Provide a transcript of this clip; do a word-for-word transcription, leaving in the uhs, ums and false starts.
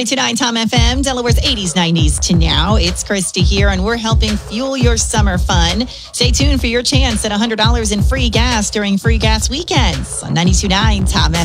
ninety-two point nine Tom F M, Delaware's eighties, nineties to now. It's Krista here, and we're helping fuel your summer fun. Stay tuned for your chance at one hundred dollars in free gas during free gas weekends on ninety-two point nine Tom F M.